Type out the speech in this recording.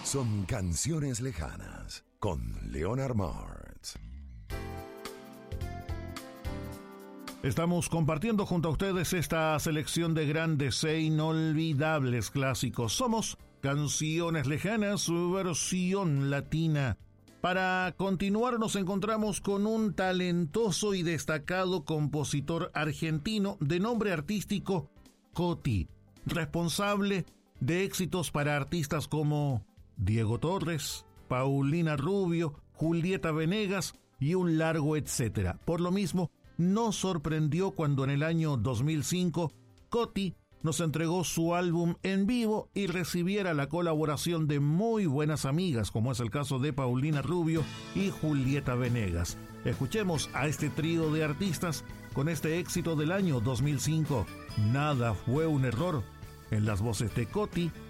son canciones lejanas con Leonard Martz. Estamos compartiendo junto a ustedes esta selección de grandes e inolvidables clásicos. Somos Canciones Lejanas, su versión latina. Para continuar nos encontramos con un talentoso y destacado compositor argentino de nombre artístico Coti, responsable de éxitos para artistas como Diego Torres, Paulina Rubio, Julieta Venegas y un largo etcétera. Por lo mismo, nos sorprendió cuando en el año 2005 Coti nos entregó su álbum en vivo y recibiera la colaboración de muy buenas amigas, como es el caso de Paulina Rubio y Julieta Venegas. Escuchemos a este trío de artistas con este éxito del año 2005, Nada fue un error, en las voces de Coti